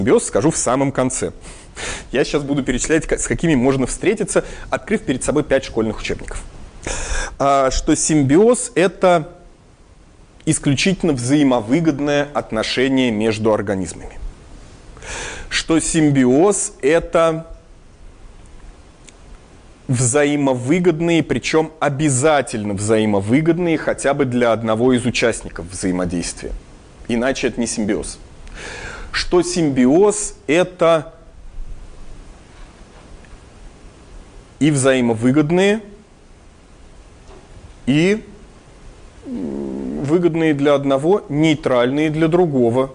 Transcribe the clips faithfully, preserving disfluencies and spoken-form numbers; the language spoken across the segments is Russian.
Симбиоз скажу в самом конце. Я сейчас буду перечислять, с какими можно встретиться, открыв перед собой пять школьных учебников. Что симбиоз – это исключительно взаимовыгодное отношение между организмами. Что симбиоз – это взаимовыгодные, причем обязательно взаимовыгодные хотя бы для одного из участников взаимодействия. Иначе это не симбиоз. Что симбиоз – это и взаимовыгодные, и выгодные для одного, нейтральные для другого.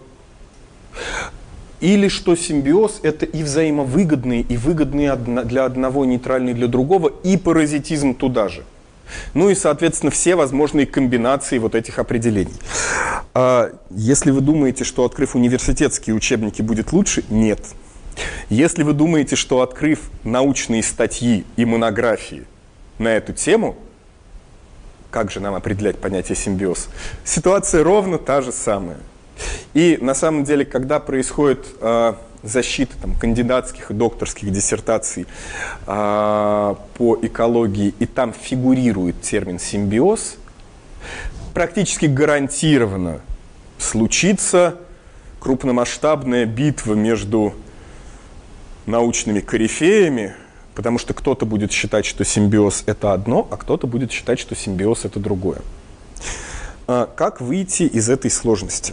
Или что симбиоз – это и взаимовыгодные, и выгодные для одного, нейтральные для другого, и паразитизм туда же. Ну и, соответственно, все возможные комбинации вот этих определений. Если вы думаете, что, открыв университетские учебники, будет лучше, нет. Если вы думаете, что, открыв научные статьи и монографии на эту тему, как же нам определять понятие симбиоз, ситуация ровно та же самая. И на самом деле, когда происходит э, защита там, кандидатских и докторских диссертаций э, по экологии, и там фигурирует термин симбиоз, практически гарантированно случится крупномасштабная битва между научными корифеями, потому что кто-то будет считать, что симбиоз – это одно, а кто-то будет считать, что симбиоз – это другое. Э, как выйти из этой сложности?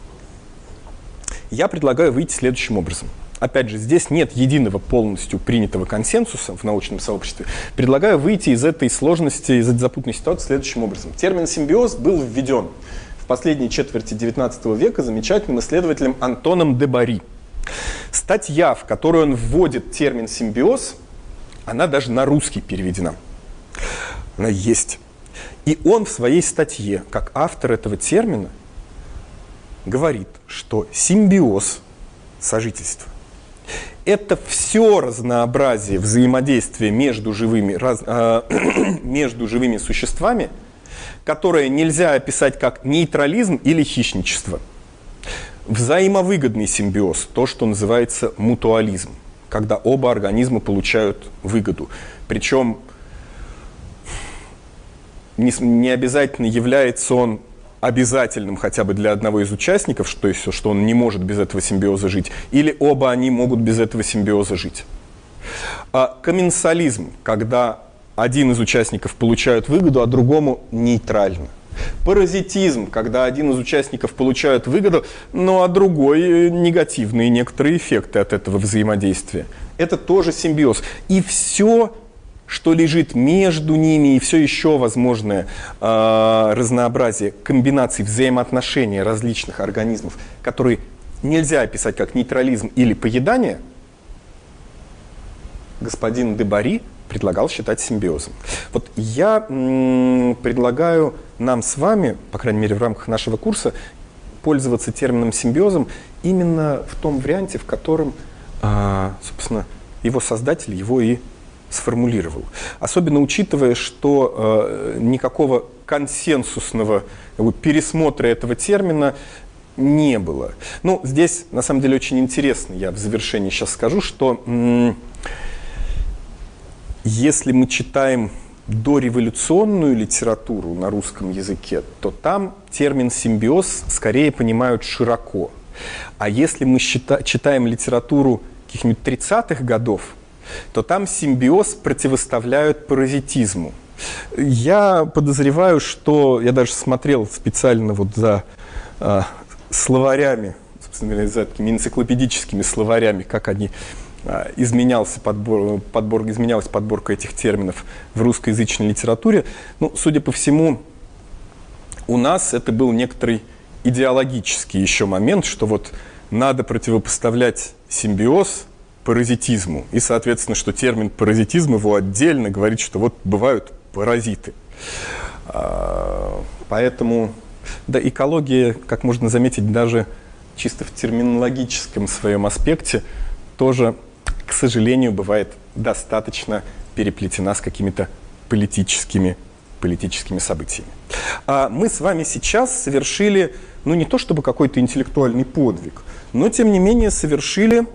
Я предлагаю выйти следующим образом. Опять же, здесь нет единого полностью принятого консенсуса в научном сообществе. Предлагаю выйти из этой сложности, из этой запутанной ситуации следующим образом. Термин симбиоз был введен в последней четверти девятнадцатого века замечательным исследователем Антоном де Бари. Статья, в которой он вводит термин симбиоз, она даже на русский переведена. Она есть. И он в своей статье, как автор этого термина, говорит, что симбиоз, сожительство, это все разнообразие взаимодействия между живыми, раз, э, между живыми существами, которое нельзя описать как нейтрализм или хищничество. Взаимовыгодный симбиоз, то, что называется мутуализм, когда оба организма получают выгоду. Причем не, не обязательно является он обязательным хотя бы для одного из участников, что, есть, что он не может без этого симбиоза жить, или оба они могут без этого симбиоза жить. А комменсализм, когда один из участников получает выгоду, а другому нейтрально. Паразитизм, когда один из участников получает выгоду, ну а другой негативные некоторые эффекты от этого взаимодействия. Это тоже симбиоз. И все, что лежит между ними, и все еще возможное э, разнообразие комбинаций взаимоотношений различных организмов, которые нельзя описать как нейтрализм или поедание, господин де Бари предлагал считать симбиозом. Вот я м, предлагаю нам с вами, по крайней мере в рамках нашего курса, пользоваться термином симбиозом именно в том варианте, в котором, э, собственно, его создатель его и сформулировал. Особенно учитывая, что э, никакого консенсусного как бы, пересмотра этого термина не было. Ну, здесь, на самом деле, очень интересно, я в завершении сейчас скажу, что м- если мы читаем дореволюционную литературу на русском языке, то там термин симбиоз скорее понимают широко. А если мы счита- читаем литературу каких-нибудь тридцатых годов, то там симбиоз противоставляют паразитизму. Я подозреваю, что я даже смотрел специально вот за э, словарями, собственно говоря, за такими энциклопедическими словарями, как они э, изменялся подбор, подбор, изменялась подборка этих терминов в русскоязычной литературе. Ну, судя по всему, у нас это был некоторый идеологический еще момент, что вот надо противопоставлять симбиоз паразитизму. И, соответственно, что термин паразитизм его отдельно говорит, что вот бывают паразиты. Поэтому, да, экология, как можно заметить, даже чисто в терминологическом своем аспекте, тоже, к сожалению, бывает достаточно переплетена с какими-то политическими, политическими событиями. Мы с вами сейчас совершили ну не то чтобы какой-то интеллектуальный подвиг, но тем не менее совершили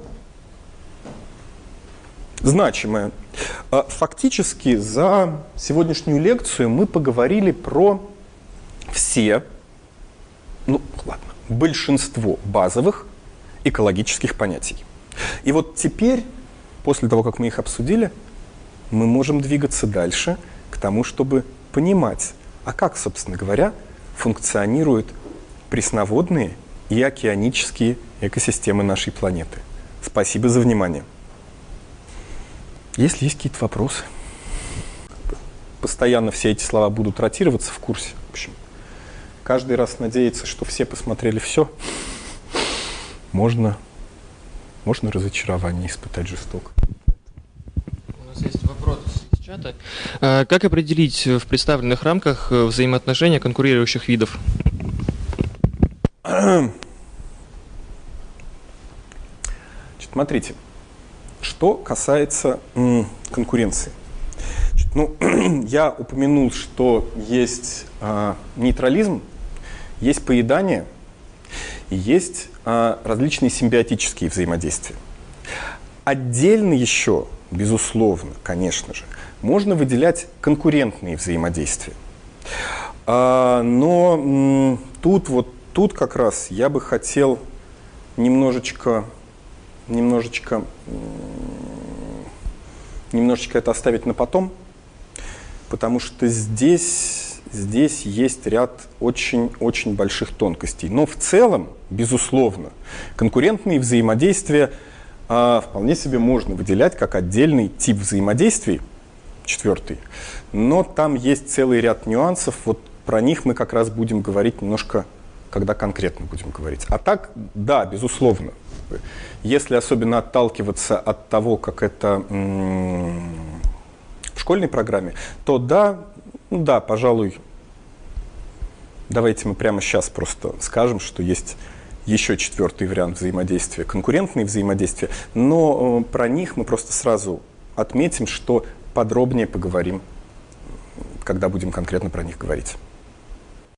значимое. Фактически за сегодняшнюю лекцию мы поговорили про все, ну ладно, большинство базовых экологических понятий. И вот теперь, после того, как мы их обсудили, мы можем двигаться дальше к тому, чтобы понимать, а как, собственно говоря, функционируют пресноводные и океанические экосистемы нашей планеты. Спасибо за внимание. Если есть какие-то вопросы. Постоянно все эти слова будут ротироваться в курсе. В общем, каждый раз надеяться, что все посмотрели все, можно, можно разочарование испытать жестоко. У нас есть вопрос из чата. Как определить в представленных рамках взаимоотношения конкурирующих видов? Значит, смотрите, что касается м, конкуренции. Значит, ну, я упомянул, что есть а, нейтрализм, есть поедание и есть а, различные симбиотические взаимодействия. Отдельно еще, безусловно, конечно же, можно выделять конкурентные взаимодействия. А, но м, тут вот тут как раз я бы хотел немножечко, немножечко, немножечко это оставить на потом, потому что здесь, здесь есть ряд очень-очень больших тонкостей. Но в целом, безусловно, конкурентные взаимодействия а, вполне себе можно выделять как отдельный тип взаимодействий, четвертый, но там есть целый ряд нюансов, вот про них мы как раз будем говорить немножко, когда конкретно будем говорить. А так, да, безусловно, если особенно отталкиваться от того, как это м- в школьной программе, то да, ну да, пожалуй, давайте мы прямо сейчас просто скажем, что есть еще четвертый вариант взаимодействия, конкурентные взаимодействия, но э, про них мы просто сразу отметим, что подробнее поговорим, когда будем конкретно про них говорить.